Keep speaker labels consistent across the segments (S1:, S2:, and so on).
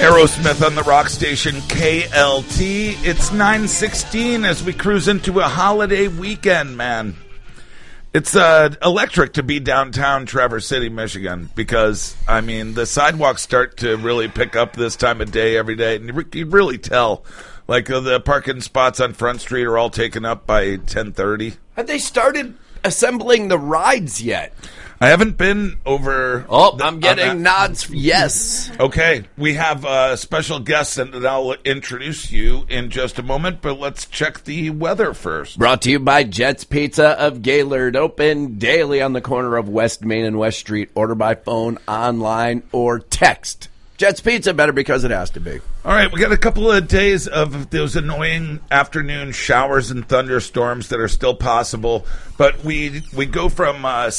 S1: Aerosmith on the rock station KLT. It's 9:16 as we cruise into a holiday weekend, man. It's electric to be downtown Traverse City, Michigan, because, I mean, the sidewalks start to really pick up this time of day every day, and you really tell. Like, the parking spots on Front Street are all taken up by 10:30.
S2: Have they started assembling the rides yet?
S1: I haven't been over...
S2: I'm getting nods. Yes.
S1: Okay, we have special guests, and I'll introduce you in just a moment, but let's check the weather first.
S2: Brought to you by Jets Pizza of Gaylord. Open daily on the corner of West Main and West Street. Order by phone, online, or text. Jets Pizza, better because it has to be.
S1: All right, we got a couple of days of those annoying afternoon showers and thunderstorms that are still possible, but we go from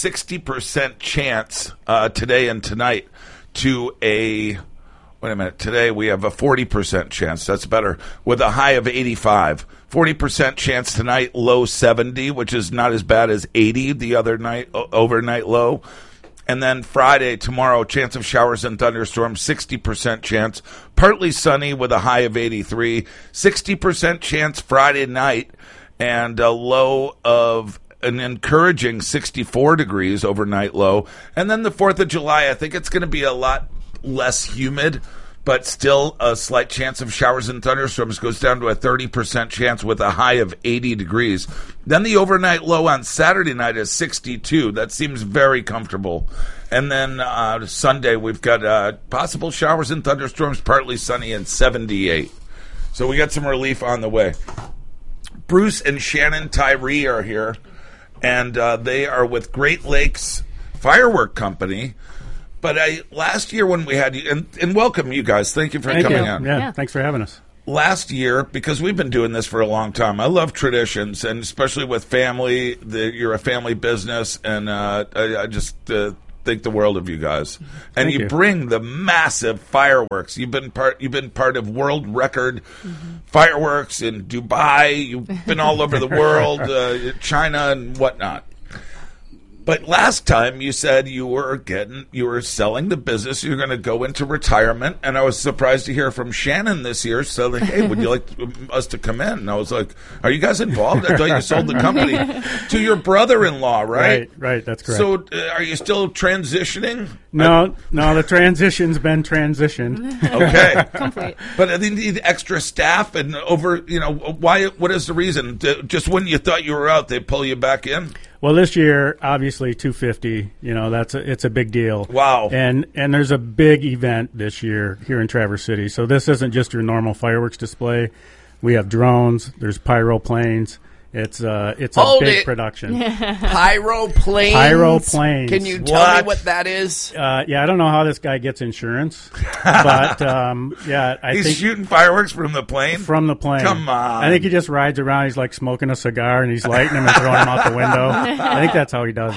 S1: 60% chance today and tonight to wait a minute, today we have a 40% chance, that's better, with a high of 85. 40% chance tonight, low 70, which is not as bad as 80 the other night, overnight low. And then Friday, tomorrow, chance of showers and thunderstorms, 60% chance. Partly sunny with a high of 83. 60% chance Friday night and a low of an encouraging 64 degrees overnight low. And then the 4th of July, I think it's going to be a lot less humid, but still a slight chance of showers and thunderstorms goes down to a 30% chance with a high of 80 degrees. Then the overnight low on Saturday night is 62. That seems very comfortable. And then Sunday we've got possible showers and thunderstorms, partly sunny, and 78. So we got some relief on the way. Bruce and Shannon Tyree are here, and they are with Great Lakes Firework Company. But last year when we had you, and welcome you guys. Thank you for coming out.
S3: Yeah, thanks for having us.
S1: Last year, because we've been doing this for a long time, I love traditions, and especially with family, you're a family business, and I just think the world of you guys. And you bring the massive fireworks. You've been part of world record fireworks in Dubai. You've been all over the world, China and whatnot. But last time you said you were selling the business, you're going to go into retirement, and I was surprised to hear from Shannon this year. So like, hey, would you like us to come in? And I was like, are you guys involved? I thought you sold the company to your brother-in-law, right?
S3: Right, that's correct.
S1: So are you still transitioning?
S3: No, the transition's been transitioned.
S1: Okay,
S4: complete.
S1: But they need extra staff and why? What is the reason? Just when you thought you were out, they pull you back in?
S3: Well, this year, obviously, 250. It's a big deal.
S1: Wow!
S3: And there's a big event this year here in Traverse City. So this isn't just your normal fireworks display. We have drones. There's pyro planes. It's a big production.
S2: Pyro planes.
S3: Pyro planes.
S2: Can you tell me what that is?
S3: I don't know how this guy gets insurance, but
S1: he's shooting fireworks from the plane.
S3: From the plane.
S1: Come on!
S3: I think he just rides around. He's like smoking a cigar and he's lighting them and throwing them out the window. I think that's how he does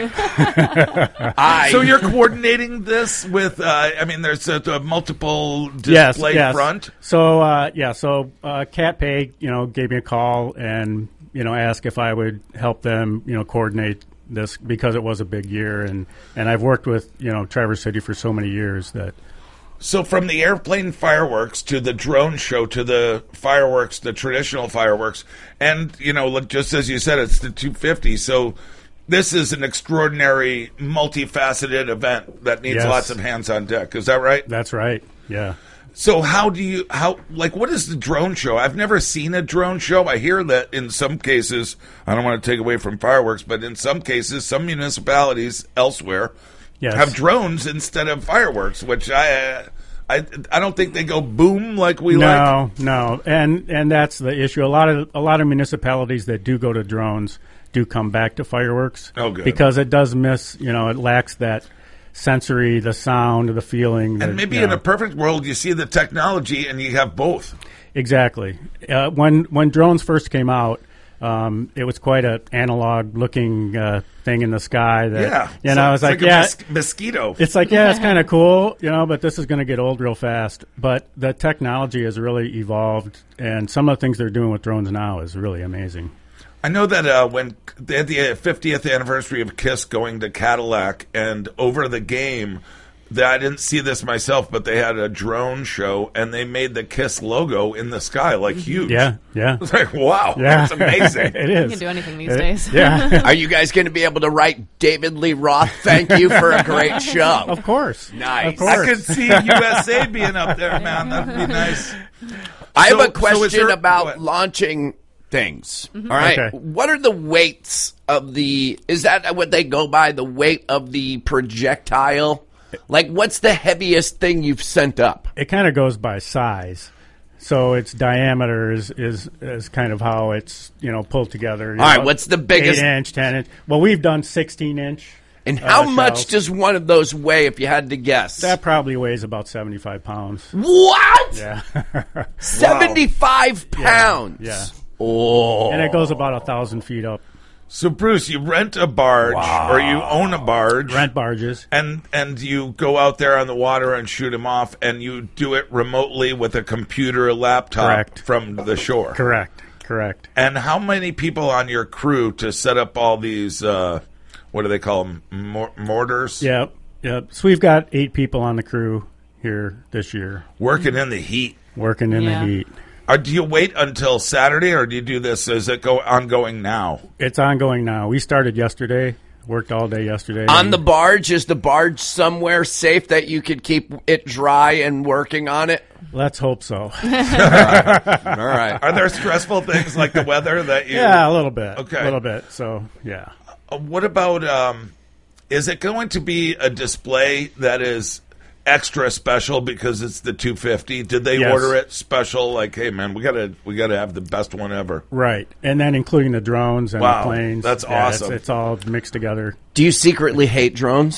S3: it.
S1: So you're coordinating this with? There's a multiple display front.
S3: So Cat Pay, gave me a call and ask if I would help them, coordinate this because it was a big year, and I've worked with, Traverse City for so many years that.
S1: So from the airplane fireworks to the drone show to the fireworks, the traditional fireworks, and, look, just as you said, it's the 250. So this is an extraordinary, multifaceted event that needs lots of hands on deck. Is that right?
S3: That's right. Yeah.
S1: So what is the drone show? I've never seen a drone show. I hear that in some cases, I don't want to take away from fireworks, but in some cases, some municipalities elsewhere have drones instead of fireworks, which I don't think they go boom like we like.
S3: No, and that's the issue. A lot of municipalities that do go to drones do come back to fireworks.
S1: Oh, good.
S3: Because it does miss, it lacks that sensory, the sound, the feeling.
S1: And maybe in a perfect world, you see the technology and you have both.
S3: Exactly. When drones first came out, it was quite an analog-looking thing in the sky. I was like,
S1: mosquito.
S3: It's like, it's kind of cool, but this is going to get old real fast. But the technology has really evolved, and some of the things they're doing with drones now is really amazing.
S1: I know that when they had the 50th anniversary of KISS going to Cadillac, and over the game, that I didn't see this myself, but they had a drone show and they made the KISS logo in the sky, like huge.
S3: Yeah, yeah.
S1: It's like, wow,
S3: Yeah.
S1: that's amazing.
S3: It is.
S4: You can do anything these days.
S3: Yeah,
S2: Are you guys going to be able to write David Lee Roth, thank you for a great show?
S3: of course.
S2: Nice.
S3: Of course.
S1: I could see USA being up there, man. That'd be nice.
S2: I have
S1: So-
S2: a question
S1: so is there-
S2: about
S1: what?
S2: launching things. All right.
S3: Okay.
S2: What are the weights of is that what they go by, the weight of the projectile? Like, what's the heaviest thing you've sent up?
S3: It kind of goes by size. So its diameter is kind of how it's pulled together.
S2: All right, what's the biggest-
S3: 8-inch, 10-inch. Well, we've done 16-inch.
S2: And how much
S3: shells.
S2: does one of those weigh, if you had to guess?
S3: That probably weighs about 75 pounds.
S2: What?
S3: Yeah,
S2: 75 pounds.
S3: yeah.
S2: Oh.
S3: And it goes about 1,000 feet up.
S1: So, Bruce, you rent a barge or you own a barge.
S3: Rent barges.
S1: And you go out there on the water and shoot them off, and you do it remotely with a computer, a laptop
S3: Correct.
S1: from the shore.
S3: Correct.
S1: And how many people on your crew to set up all these, what do they call them, mortars?
S3: Yep. So we've got 8 people on the crew here this year
S1: Working in the heat.
S3: working in
S4: Yeah.
S3: the heat.
S1: Do you wait until Saturday, or do you do this? Is it ongoing now?
S3: It's ongoing now. We started yesterday, worked all day yesterday.
S2: On
S3: and
S2: the barge, is the barge somewhere safe that you could keep it dry and working on it?
S3: Let's hope so.
S2: All right.
S1: Are there stressful things like the weather that you...
S3: Yeah, a little bit.
S1: Okay.
S3: A little bit. So, yeah.
S1: What about, is it going to be a display that is extra special because it's the 250? Did they
S3: Yes.
S1: order it special? Like, hey, man, we gotta have the best one ever.
S3: Right. And then including the drones and
S1: Wow,
S3: the planes.
S1: that's
S3: Yeah,
S1: awesome.
S3: It's all mixed together.
S2: Do you secretly hate drones?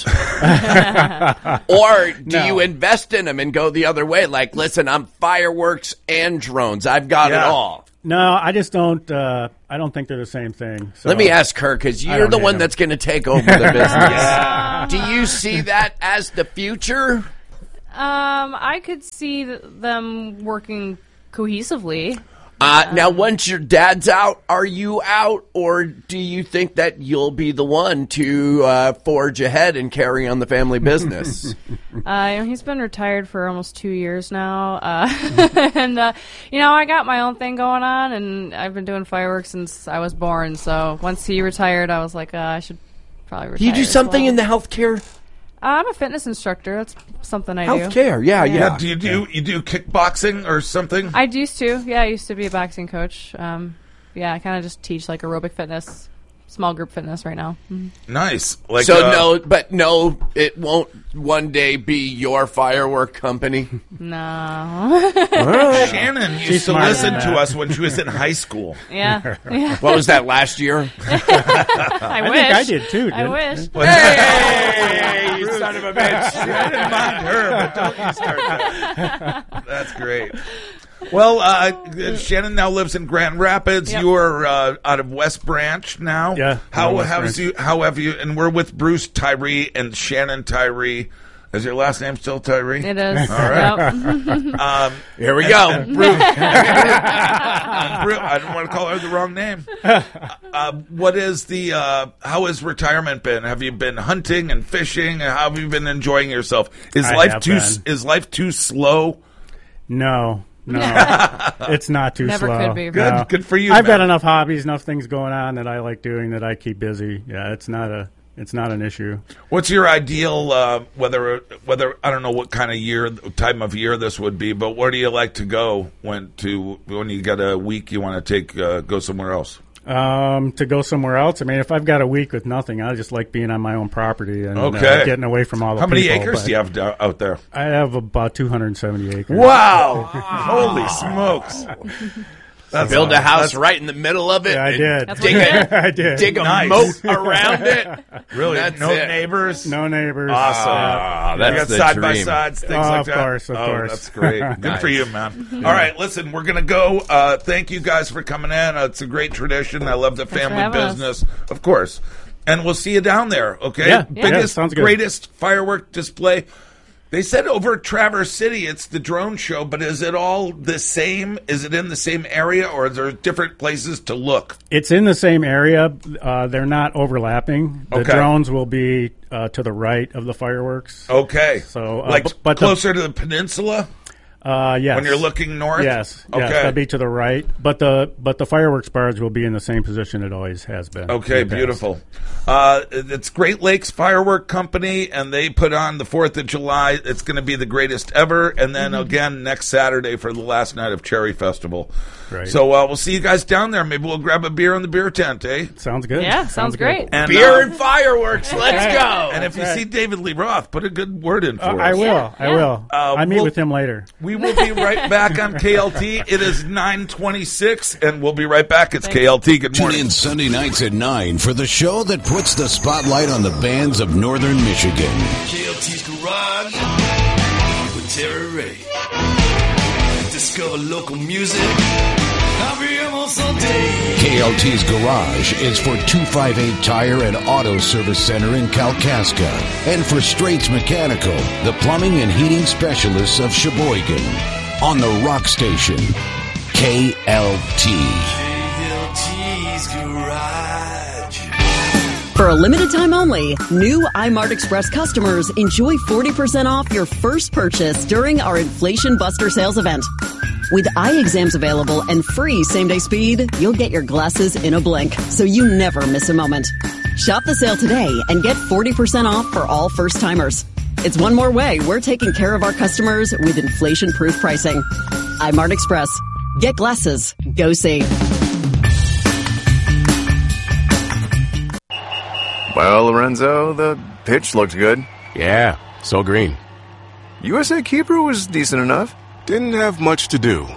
S2: Or do you invest in them and go the other way? Like, listen, I'm fireworks and drones. I've got it
S1: Yeah.
S2: all.
S3: No, I just don't. I don't think they're the same thing. So.
S2: Let me ask her, because
S3: I
S2: you're
S3: don't
S2: the
S3: hate
S2: one
S3: 'em.
S2: that's going to take over the business. Do you see that as the future?
S4: I could see them working cohesively.
S2: Now, once your dad's out, are you out, or do you think that you'll be the one to forge ahead and carry on the family business?
S4: He's been retired for almost 2 years now, and I got my own thing going on, and I've been doing fireworks since I was born. So once he retired, I was like, I should probably retire.
S2: Do you do
S4: as
S2: something
S4: well.
S2: in the healthcare?
S4: I'm a fitness instructor. That's something I do.
S2: Healthcare, yeah.
S1: Do you do kickboxing or something?
S4: I used to. Yeah, I used to be a boxing coach. I kind of just teach like aerobic fitness, small group fitness right now. Mhm.
S1: Nice. Like,
S2: So no, it won't one day be your firework company.
S4: No.
S1: Shannon used
S3: She's
S1: to
S3: smarter
S1: listen
S3: than
S1: to
S3: that.
S1: us when she was in high school.
S4: Yeah.
S2: What was that last year?
S4: I wish.
S3: think I did too.
S4: I
S3: didn't
S4: wish.
S2: Hey, you son of a bitch!
S1: I didn't mind her, but don't you start that. That's great. Well, Shannon now lives in Grand Rapids.
S4: Yep.
S1: You are out of West Branch now.
S3: Yeah,
S1: How
S3: West
S1: how have you? And we're with Bruce Tyree and Shannon Tyree. Is your last name still Tyree?
S4: It is.
S1: All right.
S4: Yep.
S2: Here we go.
S1: Bruce, I don't want to call her the wrong name. What is how has retirement been? Have you been hunting and fishing? How have you been enjoying yourself? Is
S3: I
S1: life
S3: have
S1: too
S3: been.
S1: is life too slow?
S3: No, it's not too
S4: Never
S3: slow.
S4: could be.
S1: Good,
S3: No.
S1: good for you.
S3: I've got
S1: man.
S3: enough hobbies, enough things going on that I like doing that I keep busy. Yeah, it's not an issue.
S1: What's your ideal? Whether I don't know what kind of time of year this would be, but where do you like to go when you got a week you want to take go somewhere else?
S3: To go somewhere else. I mean, if I've got a week with nothing, I just like being on my own property and
S1: Okay.
S3: getting away from all the
S1: How many
S3: people,
S1: acres
S3: but
S1: do you have out there?
S3: I have about 270 acres.
S1: Wow! Holy smokes! That's
S2: Build a house
S1: that's
S2: right in the middle of it.
S3: Yeah, I
S2: and
S3: did.
S4: That's
S2: Dig
S4: what
S2: a,
S3: I did.
S2: dig a
S1: Nice.
S2: moat around it.
S1: really
S2: That's
S1: no
S2: it.
S1: neighbors.
S3: No neighbors.
S1: Awesome.
S2: Ah,
S1: You
S2: that's
S1: got
S2: the
S1: side by
S2: dream.
S1: sides, things
S3: Oh,
S1: like
S3: of
S1: that.
S3: course, of course.
S1: That's great. Good
S2: Nice.
S1: for you, man. All right, listen, we're gonna go. Thank you guys for coming in. It's a great tradition. I love the
S4: for
S1: family
S4: having us.
S1: business, of course. And we'll see you down there. Okay,
S3: Yeah.
S1: biggest,
S3: sounds good.
S1: greatest firework display. They said over at Traverse City it's the drone show, but is it all the same? Is it in the same area, or are there different places to look?
S3: It's in the same area. They're not overlapping. The drones will be to the right of the fireworks.
S1: Okay.
S3: So,
S1: but closer to the peninsula?
S3: Yes.
S1: When you're looking north?
S3: Yes.
S1: Okay.
S3: Yes, that'll be to the right. But the fireworks barge will be in the same position it always has been.
S1: Okay, beautiful. It's Great Lakes Firework Company, and they put on the 4th of July. It's going to be the greatest ever. And then again next Saturday for the last night of Cherry Festival.
S3: Right.
S1: So we'll see you guys down there. Maybe we'll grab a beer in the beer tent, eh?
S3: Sounds good.
S4: Yeah, sounds great.
S1: And,
S2: beer and fireworks. Let's go.
S1: And if you see David Lee Roth, put a good word in for us.
S3: I will. I will. I meet with him later.
S1: We will be right back on KLT. It is 9:26, and we'll be right back. It's KLT. Good morning.
S5: Tune in Sunday nights at 9 for the show that puts the spotlight on the bands of Northern Michigan.
S6: KLT's Garage with Terry Ray. Discover local music every almost all day.
S5: KLT's Garage is for 258 Tire and Auto Service Center in Kalkaska, and for Straits Mechanical, the plumbing and heating specialists of Sheboygan. On the Rock Station, KLT.
S6: KLT's Garage.
S7: For a limited time only, new iMart Express customers enjoy 40% off your first purchase during our Inflation Buster sales event. With eye exams available and free same-day speed, you'll get your glasses in a blink, so you never miss a moment. Shop the sale today and get 40% off for all first-timers. It's one more way we're taking care of our customers with inflation-proof pricing. iMart Express. Get glasses. Go see.
S8: Well, Lorenzo, the pitch looked good.
S9: Yeah, so green.
S8: USA Keeper was decent enough.
S9: Didn't have much to do.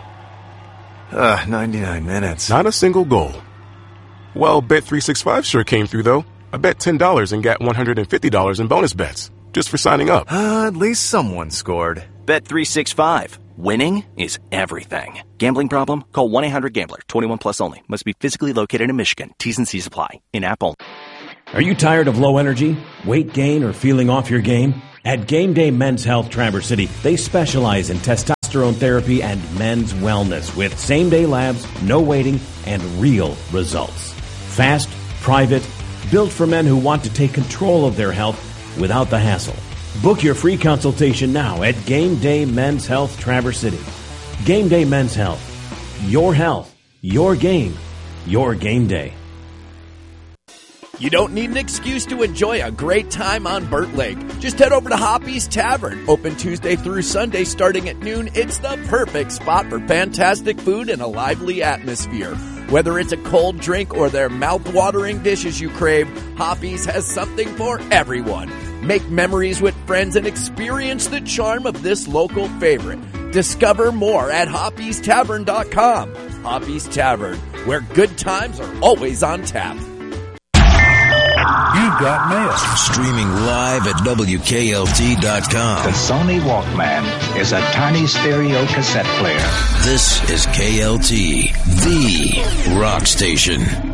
S8: 99 minutes.
S9: Not a single goal. Well, Bet365 sure came through, though. I bet $10 and got $150 in bonus bets, just for signing up.
S8: At least someone scored.
S10: Bet365. Winning is everything. Gambling problem? Call 1-800-GAMBLER. 21 plus only. Must be physically located in Michigan. T's and C's apply. In-app only.
S11: Are you tired of low energy, weight gain, or feeling off your game? At Game Day Men's Health Traverse City, they specialize in testosterone therapy and men's wellness with same-day labs, no waiting, and real results. Fast, private, built for men who want to take control of their health without the hassle. Book your free consultation now at Game Day Men's Health Traverse City. Game Day Men's Health. Your health, your game, your game day.
S2: You don't need an excuse to enjoy a great time on Burt Lake. Just head over to Hoppy's Tavern. Open Tuesday through Sunday starting at noon. It's the perfect spot for fantastic food and a lively atmosphere. Whether it's a cold drink or their mouth-watering dishes you crave, Hoppy's has something for everyone. Make memories with friends and experience the charm of this local favorite. Discover more at Hoppy'sTavern.com. Hoppy's Tavern, where good times are always on tap.
S12: You've got mail.
S5: Streaming live at WKLT.com.
S12: The Sony Walkman is a tiny stereo cassette player.
S5: This is KLT, the rock station.